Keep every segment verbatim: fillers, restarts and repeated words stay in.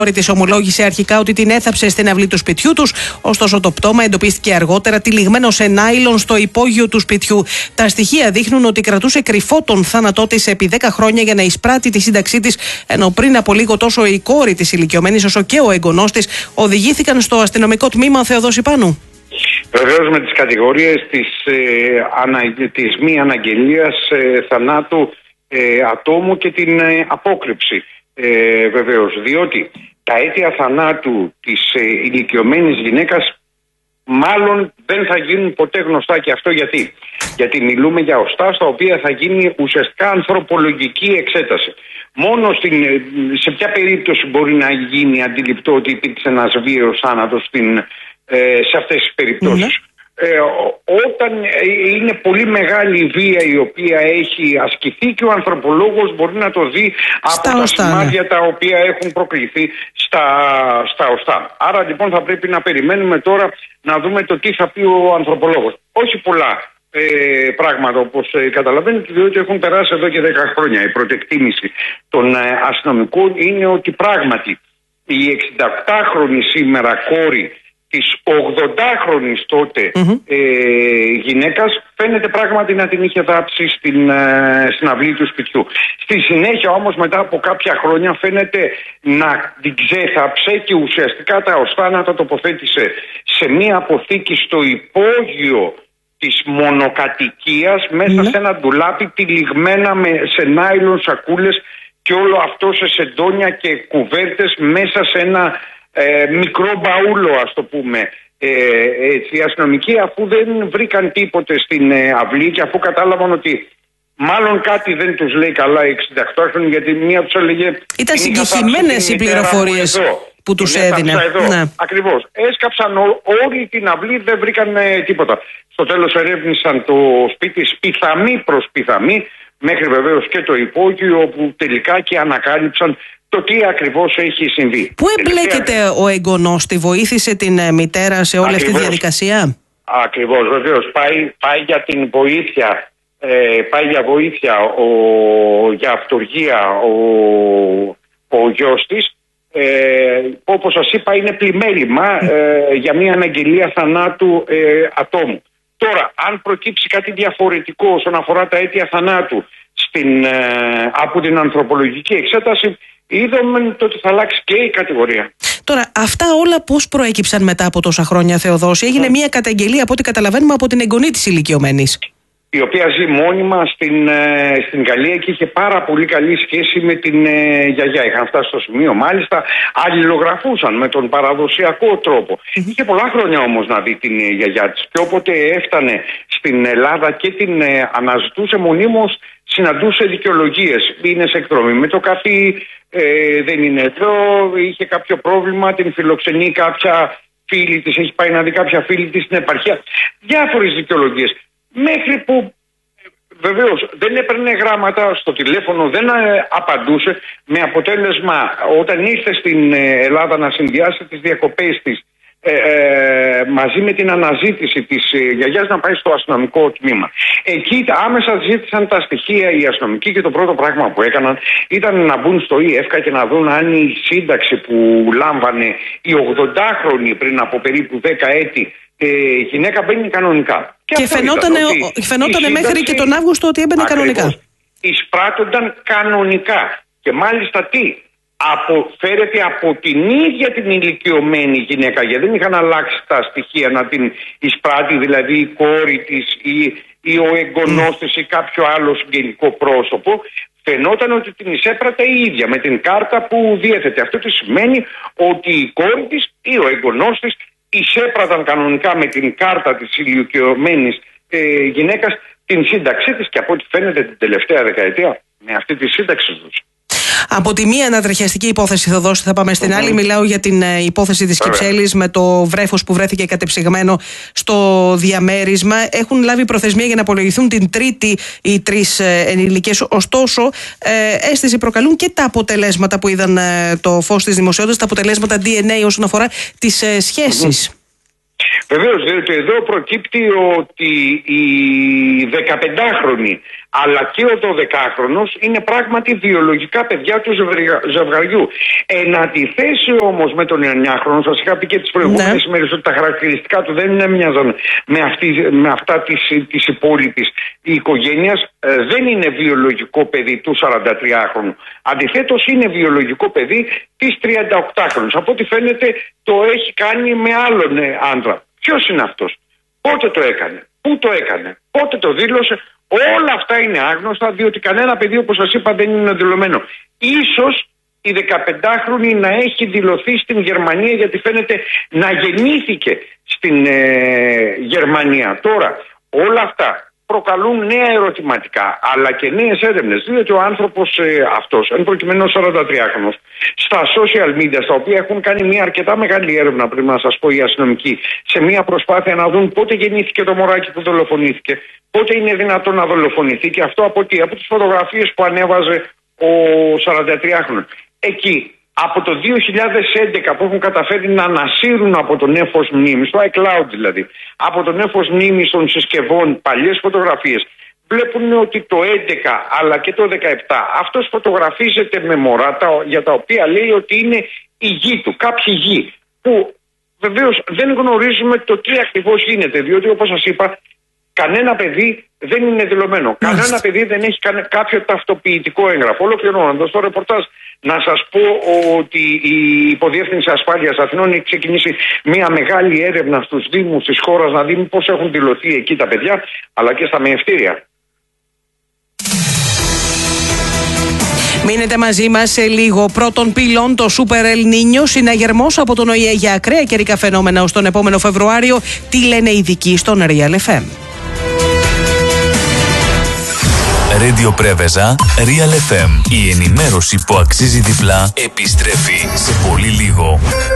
Της ομολόγησε αρχικά ότι την έθαψε στην αυλή του σπιτιού τους, ωστόσο το πτώμα εντοπίστηκε αργότερα τυλιγμένο σε νάιλον στο υπόγειο του σπιτιού. Τα στοιχεία δείχνουν ότι κρατούσε κρυφό τον θάνατό της επί δέκα χρόνια για να εισπράττει τη σύνταξή της, ενώ πριν από λίγο τόσο η κόρη της ηλικιωμένης όσο και ο εγγονός της οδηγήθηκαν στο αστυνομικό τμήμα. Θεοδόση Πάνου. Βεβαίως με τις κατηγορίες της, ε, ανα, της μη αναγγελίας ε, θανάτου ε, ατόμου και την ε, απόκρυψη. Ε, βεβαίως, διότι τα αίτια θανάτου της ε, ηλικιωμένης γυναίκας μάλλον δεν θα γίνουν ποτέ γνωστά. Και αυτό γιατί. Γιατί μιλούμε για οστά στα οποία θα γίνει ουσιαστικά ανθρωπολογική εξέταση. Μόνο στην, σε ποια περίπτωση μπορεί να γίνει αντιληπτό ότι υπήρξε ένας βίαιος θάνατος στην, ε, σε αυτές τις περιπτώσεις. Mm-hmm. Ε, όταν είναι πολύ μεγάλη η βία η οποία έχει ασκηθεί και ο ανθρωπολόγος μπορεί να το δει από στα τα οστά, σημάδια ναι. τα οποία έχουν προκληθεί στα, στα οστά. Άρα λοιπόν θα πρέπει να περιμένουμε τώρα να δούμε το τι θα πει ο ανθρωπολόγος. Όχι πολλά ε, πράγματα όπως ε, καταλαβαίνετε, διότι έχουν περάσει εδώ και δέκα χρόνια. Η πρώτη εκτίμηση των ε, αστυνομικών είναι ότι πράγματι η εξηνταοκτάχρονη σήμερα κόρη της ογδοντάχρονης τότε mm-hmm. ε, γυναίκας φαίνεται πράγματι να την είχε δάψει στην, ε, στην αυλή του σπιτιού. Στη συνέχεια όμως μετά από κάποια χρόνια φαίνεται να την ξέθαψε και ουσιαστικά τα οστά να τα τοποθέτησε σε μία αποθήκη στο υπόγειο της μονοκατοικίας μέσα mm-hmm. σε ένα ντουλάπι τυλιγμένα με, σε νάιλον σακούλες και όλο αυτό σε σεντόνια και κουβέρτες μέσα σε ένα Ε, μικρό μπαούλο, ας το πούμε. Ε, έτσι, οι αστυνομικοί, αφού δεν βρήκαν τίποτε στην ε, αυλή και αφού κατάλαβαν ότι μάλλον κάτι δεν τους λέει καλά οι εξηνταοκτάχρονοι, γιατί μία τους έλεγε. Ήταν συγκεκριμένες οι πληροφορίες που τους έδινε. Ναι. Ακριβώς. Έσκαψαν ό, όλη την αυλή, δεν βρήκαν ε, τίποτα. Στο τέλος ερεύνησαν το σπίτι σπιθαμή προς σπιθαμή, μέχρι βεβαίως και το υπόγειο, όπου τελικά και ανακάλυψαν το τι ακριβώς έχει συμβεί. Πού εμπλέκεται ο εγγονός, τη βοήθησε την μητέρα σε όλη ακριβώς, αυτή τη διαδικασία? Ακριβώς, βεβαίως. Πάει, πάει για την βοήθεια, ε, πάει για βοήθεια, ο, για αυτοργία ο, ο γιος της. Ε, όπως σας είπα είναι πλημέλημα ε, για μια αναγγελία θανάτου ε, ατόμου. Τώρα, αν προκύψει κάτι διαφορετικό όσον αφορά τα αίτια θανάτου στην, ε, από την ανθρωπολογική εξέταση, είδαμε το ότι θα αλλάξει και η κατηγορία. Τώρα, αυτά όλα πώς προέκυψαν μετά από τόσα χρόνια, Θεοδόση? Έγινε mm. μια καταγγελία, από ό,τι καταλαβαίνουμε, από την εγγονή της ηλικιωμένης, η οποία ζει μόνιμα στην, ε, στην Γαλλία και είχε πάρα πολύ καλή σχέση με την ε, γιαγιά. Είχαν φτάσει στο σημείο, μάλιστα, αλληλογραφούσαν με τον παραδοσιακό τρόπο. Mm-hmm. Είχε πολλά χρόνια όμως να δει την ε, γιαγιά της και όποτε έφτανε στην Ελλάδα και την ε, αναζητούσε μονίμως, συναντούσε δικαιολογίες. Είναι σε εκδρομή με το καφί, ε, δεν είναι εδώ, είχε κάποιο πρόβλημα, την φιλοξενεί κάποια φίλη της, έχει πάει να δει κάποια φίλη της στην επαρχία. Διάφορες δικαιολογίες. Μέχρι που βεβαίως δεν έπαιρνε γράμματα στο τηλέφωνο, δεν απαντούσε, με αποτέλεσμα όταν ήρθε στην Ελλάδα να συνδυάσει τις διακοπές της ε, ε, μαζί με την αναζήτηση της ε, γιαγιάς να πάει στο αστυνομικό τμήμα. Εκεί άμεσα ζήτησαν τα στοιχεία οι αστυνομικοί και το πρώτο πράγμα που έκαναν ήταν να μπουν στο ΙΕΦΚΑ και να δουν αν η σύνταξη που λάμβανε η ογδοντάχρονη πριν από περίπου δέκα έτη ε, γυναίκα μπαίνει κανονικά. Και, και φαινότανε, φαινότανε μέχρι και τον Αύγουστο ότι έμπαινε ακριβώς, κανονικά. Εισπράττονταν κανονικά. Και μάλιστα τι, αποφέρεται από την ίδια την ηλικιωμένη γυναίκα, γιατί δεν είχαν αλλάξει τα στοιχεία να την εισπράττει, δηλαδή η κόρη της ή, ή ο εγγονός της ή κάποιο άλλο συγγενικό πρόσωπο. Φαινόταν ότι την εισέπρατε η ίδια με την κάρτα που διέθετε. Αυτό τι σημαίνει? Ότι η κόρη της ή ο εγγονός της εισέπραταν κανονικά με την κάρτα της ηλικιωμένης ε, γυναίκας την σύνταξή της και από ό,τι φαίνεται την τελευταία δεκαετία με αυτή τη σύνταξη τους. Από τη μία ανατριχιαστική υπόθεση, Θεοδόση, θα πάμε στην mm-hmm. άλλη. Μιλάω για την ε, υπόθεση της Κυψέλης με το βρέφος που βρέθηκε κατεψυγμένο στο διαμέρισμα. Έχουν λάβει προθεσμία για να απολογηθούν την Τρίτη οι τρεις ε, ενηλικές. Ωστόσο, ε, αίσθηση προκαλούν και τα αποτελέσματα που είδαν ε, το φως της δημοσιότητας, τα αποτελέσματα ντι εν έι όσον αφορά τις ε, σχέσεις. Mm-hmm. Βεβαίως, διότι εδώ προκύπτει ότι η δεκαπεντάχρονη αλλά και ο δωδεκάχρονος είναι πράγματι βιολογικά παιδιά του ζευγαριού. Εν αντιθέσει όμως με τον εννιάχρονο, σας είχα πει και τις προηγούμενες ημέρες ναι. ότι τα χαρακτηριστικά του δεν έμοιαζαν με, αυτή, με αυτά της, της υπόλοιπης οικογένειας. Ε, δεν είναι βιολογικό παιδί του σαραντατριάχρονου. Αντιθέτως είναι βιολογικό παιδί της τριανταοκτάχρονου. Από ό,τι φαίνεται το έχει κάνει με άλλον ε, άντρα. Ποιος είναι αυτός? Πότε το έκανε? Πού το έκανε? Πότε το δήλωσε? Όλα αυτά είναι άγνωστα, διότι κανένα παιδί, όπως σας είπα, δεν είναι δηλωμένο. Ίσως η δεκαπεντάχρονη να έχει δηλωθεί στην Γερμανία, γιατί φαίνεται να γεννήθηκε στην ε, Γερμανία. Τώρα, όλα αυτά προκαλούν νέα ερωτηματικά, αλλά και νέες έρευνες, διότι ο άνθρωπος ε, αυτός, εν προκειμένου σαραντατριάχρονος, στα social media, στα οποία έχουν κάνει μια αρκετά μεγάλη έρευνα, πρέπει να σας πω, οι αστυνομικοί, σε μια προσπάθεια να δουν πότε γεννήθηκε το μωράκι που δολοφονήθηκε, πότε είναι δυνατόν να δολοφονηθεί, και αυτό από τι? Από τις φωτογραφίες που ανέβαζε ο σαραντατριάχρονος. Εκεί, από το δύο χιλιάδες έντεκα, που έχουν καταφέρει να ανασύρουν από το νέφος μνήμης, το iCloud δηλαδή, από το νέφος μνήμης των συσκευών παλιές φωτογραφίες, βλέπουν ότι το έντεκα αλλά και το δεκαεπτά αυτός φωτογραφίζεται με μωρά για τα οποία λέει ότι είναι η γη του, κάποιοι γη, που βεβαίως δεν γνωρίζουμε το τι ακριβώς γίνεται, διότι όπως σας είπα, κανένα παιδί δεν είναι δηλωμένο. Μάλιστα. Κανένα παιδί δεν έχει κάποιο ταυτοποιητικό έγγραφο. Ολοκληρώνοντας το ρεπορτάζ, να σας πω ότι η Υποδιεύθυνση Ασφάλειας Αθηνών έχει ξεκινήσει μια μεγάλη έρευνα στους δήμους της χώρας, να δει πώς έχουν δηλωθεί εκεί τα παιδιά, αλλά και στα μεευτήρια. Μείνετε μαζί μας σε λίγο. Πρώτον πυλών, το Super El Niño, συναγερμός από τον ΟΗΕ για ακραία καιρικά φαινόμενα ως τον επόμενο Φεβρουάριο. Τι λένε οι ειδικοί στον Real εφ εμ. Radio Πρέβεζα, Real εφ εμ. Η ενημέρωση που αξίζει διπλά επιστρέφει σε πολύ λίγο.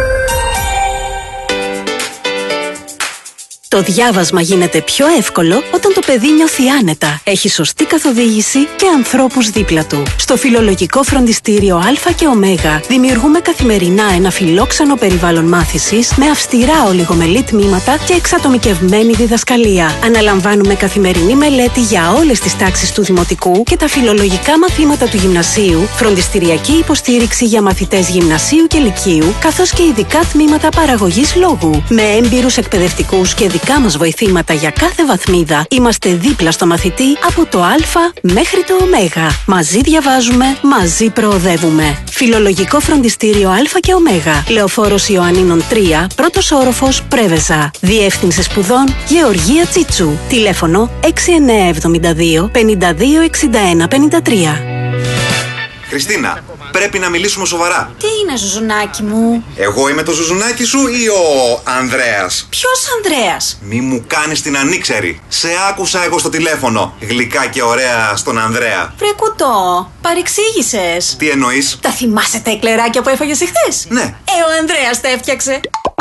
Το διάβασμα γίνεται πιο εύκολο όταν το παιδί νιώθει άνετα, έχει σωστή καθοδήγηση και ανθρώπους δίπλα του. Στο Φιλολογικό Φροντιστήριο Α και Ω δημιουργούμε καθημερινά ένα φιλόξενο περιβάλλον μάθησης με αυστηρά ολιγομελή τμήματα και εξατομικευμένη διδασκαλία. Αναλαμβάνουμε καθημερινή μελέτη για όλες τις τάξεις του Δημοτικού και τα φιλολογικά μαθήματα του Γυμνασίου, φροντιστηριακή υποστήριξη για μαθητές Γυμνασίου και Λυκείου, καθώς και ειδικά τμήματα παραγωγής λόγου. Με έμπειρους εκπαιδευτικούς και δικά μας βοηθήματα για κάθε βαθμίδα, είμαστε δίπλα στο μαθητή από το Α μέχρι το Ω. Μαζί διαβάζουμε, μαζί προοδεύουμε. Φιλολογικό Φροντιστήριο Α και Ω. Λεωφόρος Ιωαννίνων τρία, πρώτος όροφος, Πρέβεζα. Διεύθυνση σπουδών Γεωργία Τσίτσου. Τηλέφωνο έξι εννιά εβδομήντα δύο πενήντα δύο εξήντα ένα πενήντα τρία. Χριστίνα, πρέπει να μιλήσουμε σοβαρά. Τι είναι, Ζουζουνάκι μου? Εγώ είμαι το Ζουζουνάκι σου ή ο Ανδρέας? Ποιος Ανδρέας? Μη μου κάνεις την ανήξερη. Σε άκουσα εγώ στο τηλέφωνο. Γλυκά και ωραία στον Ανδρέα. Βρε κουτό, παρεξήγησες. Τι εννοείς? Τα θυμάσαι τα εκλεράκια που έφαγες εχθές? Ναι. Ε, ο Ανδρέας τα έφτιαξε.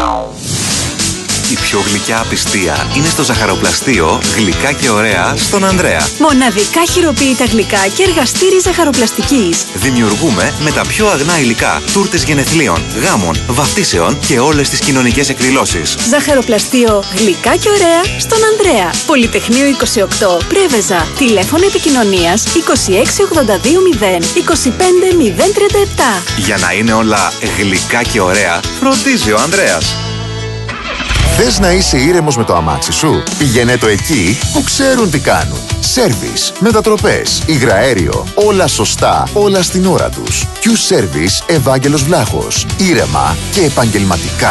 Η πιο γλυκιά απιστία είναι στο ζαχαροπλαστείο Γλυκά και ωραία στον Ανδρέα. Μοναδικά χειροποίητα γλυκά και εργαστήρι ζαχαροπλαστικής. Δημιουργούμε με τα πιο αγνά υλικά τούρτες γενεθλίων, γάμων, βαφτίσεων και όλες τις κοινωνικές εκδηλώσεις. Ζαχαροπλαστείο Γλυκά και ωραία στον Ανδρέα. Πολυτεχνείο είκοσι οκτώ, Πρέβεζα. Τηλέφωνο επικοινωνίας είκοσι έξι ογδόντα δύο μηδέν είκοσι πέντε μηδέν τριάντα επτά. Για να είναι όλα γλυκά και ωραία, φροντίζει ο Ανδρέας. Θες να είσαι ήρεμος με το αμάξι σου? Πηγαίνε το εκεί που ξέρουν τι κάνουν. Σέρβις, μετατροπές, υγραέριο, όλα σωστά, όλα στην ώρα τους. Q-Service Ευάγγελος Βλάχος. Ήρεμα και επαγγελματικά.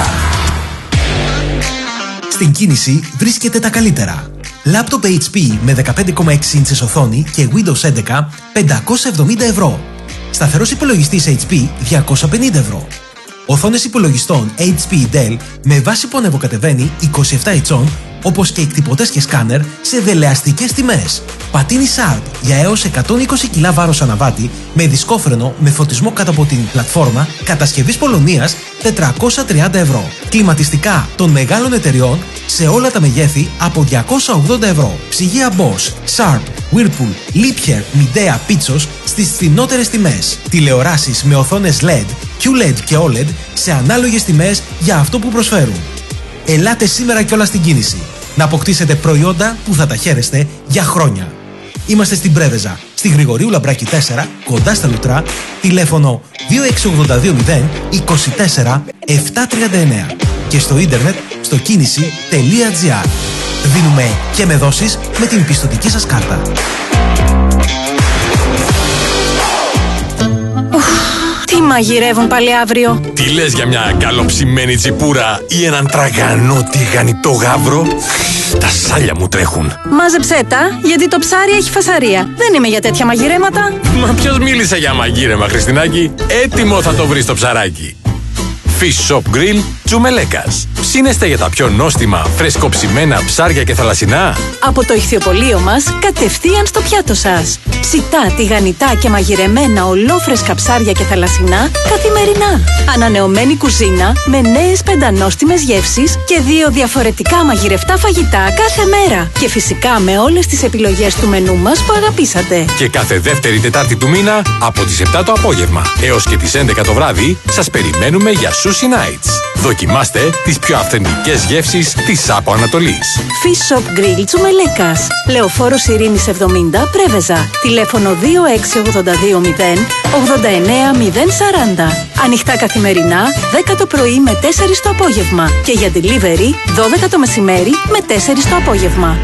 Στην κίνηση βρίσκεται τα καλύτερα. Λάπτοπ έιτς πι με δεκαπέντε κόμμα έξι ίντσες οθόνη και Windows έντεκα πεντακόσια εβδομήντα ευρώ. Σταθερός υπολογιστής έιτς πι διακόσια πενήντα ευρώ. Οθόνες υπολογιστών έιτς πι Dell με βάση που ανεβοκατεβαίνει είκοσι επτά ιντσών, όπως και εκτυπωτές και σκάνερ σε δελεαστικές τιμές. Πατίνι Sharp για έως εκατόν είκοσι κιλά βάρος αναβάτη με δισκόφρενο με φωτισμό κάτω από την πλατφόρμα, κατασκευής Πολωνίας τετρακόσια τριάντα ευρώ. Κλιματιστικά των μεγάλων εταιριών σε όλα τα μεγέθη από διακόσια ογδόντα ευρώ. Ψυγεία Bosch, Sharp, Whirlpool, Liebherr, Midea, Pitsos στις φθηνότερες τιμές. Τηλεοράσεις με οθόνες ελ ι ντι, κιου ελ ι ντι και ο ελ ι ντι σε ανάλογες τιμές για αυτό που προσφέρουν. Ελάτε σήμερα κιόλας στην κίνηση να αποκτήσετε προϊόντα που θα τα χαίρεστε για χρόνια. Είμαστε στην Πρέβεζα, στη Γρηγορίου Λαμπράκη τέσσερα, κοντά στα Λουτρά, τηλέφωνο δύο έξι ογδόντα δύο μηδέν είκοσι τέσσερα επτακόσια τριάντα εννέα και στο ίντερνετ στο κίνηση τελεία τζι άρ. Δίνουμε και με δόσεις με την πιστωτική σας κάρτα. Τι μαγειρεύουν πάλι αύριο? Τι λες για μια καλοψημένη τσιπούρα ή έναν τραγανό τηγανιτό γάβρο? Τα σάλια μου τρέχουν. Μάζεψέ τα, γιατί το ψάρι έχει φασαρία. Δεν είμαι για τέτοια μαγειρέματα. Μα ποιος μίλησε για μαγείρεμα, Χριστινάκη? Έτοιμο θα το βρεις το ψαράκι. Fish Shop Grill Τσουμελέκας. Ψήνεστε για τα πιο νόστιμα, φρεσκοψημένα ψάρια και θαλασσινά? Από το ηχθιοπωλείο μας, κατευθείαν στο πιάτο σας. Ψητά, τηγανιτά και μαγειρεμένα ολόφρεσκα ψάρια και θαλασσινά καθημερινά. Ανανεωμένη κουζίνα με νέες πεντανόστιμες γεύσεις και δύο διαφορετικά μαγειρευτά φαγητά κάθε μέρα. Και φυσικά με όλες τις επιλογές του μενού μας που αγαπήσατε. Και κάθε δεύτερη Τετάρτη του μήνα, από τις επτά το απόγευμα έως και τις έντεκα το βράδυ, σας περιμένουμε για Sushi Nights. Δοκιμάστε τις πιο αυθεντικές γεύσεις της Άπο Ανατολής. Fish Shop Grill Τσουμελέκας. Λεωφόρος Ειρήνης εβδομήντα, Πρέβεζα. Τηλέφωνο δύο έξι ογδόντα δύο μηδέν ογδόντα εννέα μηδέν σαράντα. Ανοιχτά καθημερινά, δέκα το πρωί με τέσσερα το απόγευμα. Και για delivery, δώδεκα το μεσημέρι με τέσσερα το απόγευμα.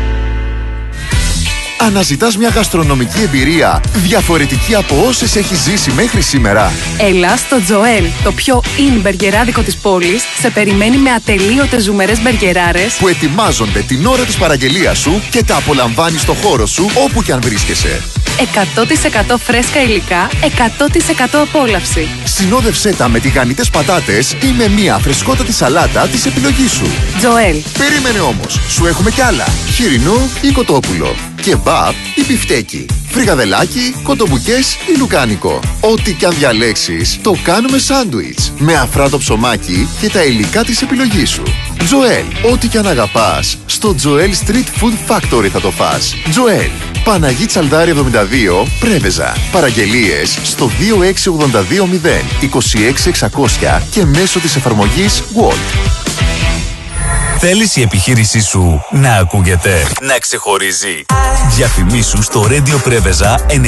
Αναζητάς μια γαστρονομική εμπειρία διαφορετική από όσες έχεις ζήσει μέχρι σήμερα? Έλα στο Τζοέλ, το πιο in μπεργκεράδικο της πόλης, σε περιμένει με ατελείωτες ζουμερές μπεργκεράρες που ετοιμάζονται την ώρα της παραγγελίας σου και τα απολαμβάνεις στο χώρο σου όπου και αν βρίσκεσαι. εκατό τοις εκατό φρέσκα υλικά, εκατό τοις εκατό απόλαυση. Συνόδευσέ τα με τηγανιτές πατάτες ή με μια φρεσκότατη σαλάτα της επιλογής σου. Τζοέλ. Περίμενε όμως, σου έχουμε κι άλλα. Χοιρινό ή κοτόπουλο, κεμπάπ ή μπιφτέκι, φρικαδελάκι, κοτομπουκές ή λουκάνικο. Ό,τι κι αν διαλέξεις, το κάνουμε σάντουιτς με αφράτο ψωμάκι και τα υλικά της επιλογής σου. Τζοέλ, ό,τι κι αν αγαπάς, στο Τζοέλ Street Food Factory θα το φας. Τζοέλ, Παναγί Τσαλδάρη εβδομήντα δύο, Πρέβεζα. Παραγγελίες στο δύο έξι ογδόντα δύο μηδέν είκοσι έξι εξακόσια και μέσω της εφαρμογής Walt. Θέλεις η επιχείρησή σου να ακούγεται, να ξεχωρίζει? Διαφημίσου στο Radio Πρέβεζα ενενήντα